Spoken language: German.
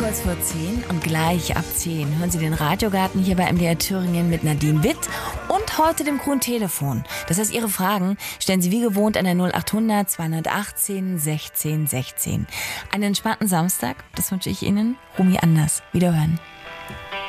kurz vor 10 und gleich ab 10 hören Sie den Radiogarten hier bei MDR Thüringen mit Nadine Witt und heute dem Kuhn-Telefon. Das heißt, Ihre Fragen stellen Sie wie gewohnt an der 0800 218 16 16. Einen entspannten Samstag, das wünsche ich Ihnen. Rumi Anders. Wiederhören.